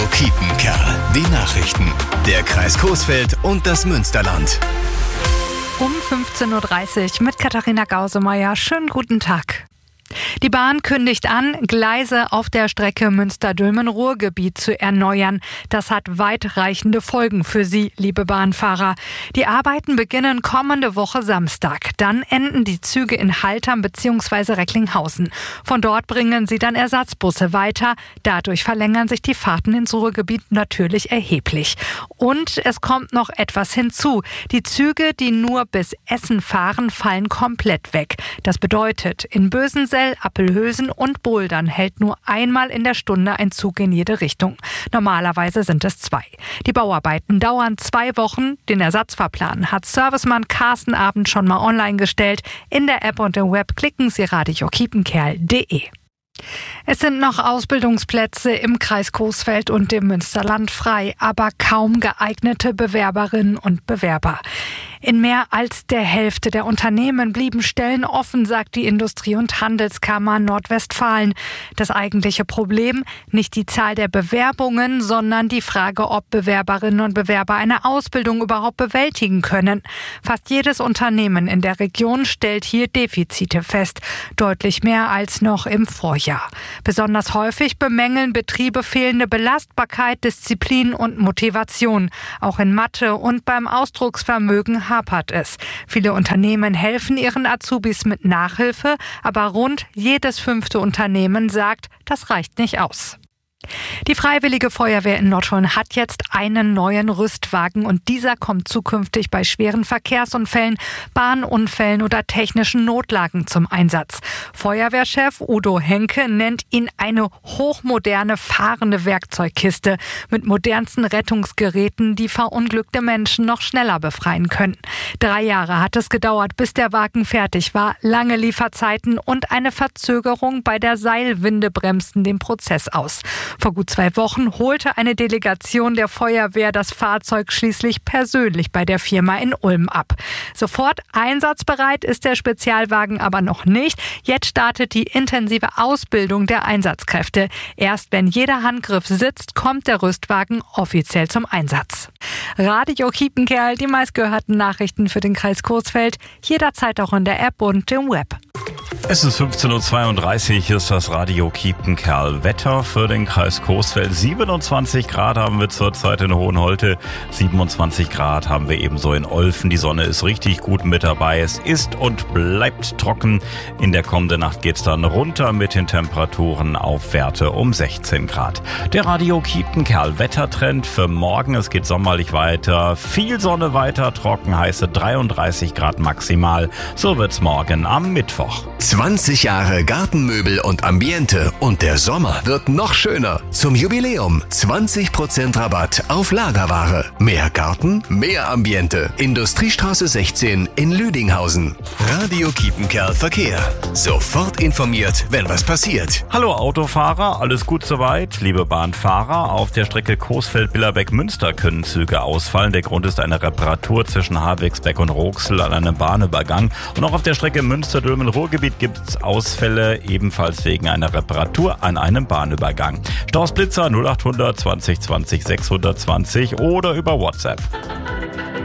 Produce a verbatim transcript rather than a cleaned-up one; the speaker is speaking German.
Kiepenkerl. Die Nachrichten. Der Kreis Coesfeld und das Münsterland. Um fünfzehn Uhr dreißig mit Katharina Gausemeyer. Schönen guten Tag. Die Bahn kündigt an, Gleise auf der Strecke Münster-Dülmen-Ruhrgebiet zu erneuern. Das hat weitreichende Folgen für Sie, liebe Bahnfahrer. Die Arbeiten beginnen kommende Woche Samstag. Dann enden die Züge in Haltern bzw. Recklinghausen. Von dort bringen sie dann Ersatzbusse weiter. Dadurch verlängern sich die Fahrten ins Ruhrgebiet natürlich erheblich. Und es kommt noch etwas hinzu. Die Züge, die nur bis Essen fahren, fallen komplett weg. Das bedeutet, in Bösensee, Appelhösen und Bouldern hält nur einmal in der Stunde ein Zug in jede Richtung. Normalerweise sind es zwei. Die Bauarbeiten dauern zwei Wochen. Den Ersatzfahrplan hat Servicemann Carsten Abend schon mal online gestellt. In der App und im Web klicken Sie radio kiepenkerl punkt de. Es sind noch Ausbildungsplätze im Kreis Coesfeld und dem Münsterland frei, aber kaum geeignete Bewerberinnen und Bewerber. In mehr als der Hälfte der Unternehmen blieben Stellen offen, sagt die Industrie- und Handelskammer Nordwestfalen. Das eigentliche Problem? Nicht die Zahl der Bewerbungen, sondern die Frage, ob Bewerberinnen und Bewerber eine Ausbildung überhaupt bewältigen können. Fast jedes Unternehmen in der Region stellt hier Defizite fest. Deutlich mehr als noch im Vorjahr. Besonders häufig bemängeln Betriebe fehlende Belastbarkeit, Disziplin und Motivation. Auch in Mathe und beim Ausdrucksvermögen hapert es. Viele Unternehmen helfen ihren Azubis mit Nachhilfe, aber rund jedes fünfte Unternehmen sagt, das reicht nicht aus. Die Freiwillige Feuerwehr in Nottuln hat jetzt einen neuen Rüstwagen und dieser kommt zukünftig bei schweren Verkehrsunfällen, Bahnunfällen oder technischen Notlagen zum Einsatz. Feuerwehrchef Udo Henke nennt ihn eine hochmoderne fahrende Werkzeugkiste mit modernsten Rettungsgeräten, die verunglückte Menschen noch schneller befreien können. Drei Jahre hat es gedauert, bis der Wagen fertig war. Lange Lieferzeiten und eine Verzögerung bei der Seilwinde bremsten den Prozess aus. Vor gut zwei Wochen holte eine Delegation der Feuerwehr das Fahrzeug schließlich persönlich bei der Firma in Ulm ab. Sofort einsatzbereit ist der Spezialwagen aber noch nicht. Jetzt startet die intensive Ausbildung der Einsatzkräfte. Erst wenn jeder Handgriff sitzt, kommt der Rüstwagen offiziell zum Einsatz. Radio Kiepenkerl, die meistgehörten Nachrichten für den Kreis Coesfeld, jederzeit auch in der App und im Web. Es ist fünfzehn Uhr zweiunddreißig, hier ist das Radio Kiepenkerl. Wetter für den Kreis Coesfeld. siebenundzwanzig Grad haben wir zurzeit in Hohenholte, siebenundzwanzig Grad haben wir ebenso in Olfen. Die Sonne ist richtig gut mit dabei. Es ist und bleibt trocken. In der kommenden Nacht geht's dann runter mit den Temperaturen auf Werte um sechzehn Grad. Der Radio Kiepenkerl Wettertrend für morgen. Es geht sommerlich weiter. Viel Sonne weiter, trocken, heiße dreiunddreißig Grad maximal. So wird's morgen am Mittwoch. zwanzig Jahre Gartenmöbel und Ambiente und der Sommer wird noch schöner. Zum Jubiläum zwanzig Prozent Rabatt auf Lagerware. Mehr Garten, mehr Ambiente. Industriestraße sechzehn in Lüdinghausen. Radio Kiepenkerl Verkehr. Sofort informiert, wenn was passiert. Hallo Autofahrer, alles gut soweit? Liebe Bahnfahrer, auf der Strecke Coesfeld-Billerbeck-Münster können Züge ausfallen. Der Grund ist eine Reparatur zwischen Havixbeck und Roxel an einem Bahnübergang. Und auch auf der Strecke Münster-Dülmen-Ruhrgebiet gibt es Ausfälle, ebenfalls wegen einer Reparatur an einem Bahnübergang. Stausblitzer null acht hundert zwanzig zwanzig sechshundertzwanzig oder über WhatsApp.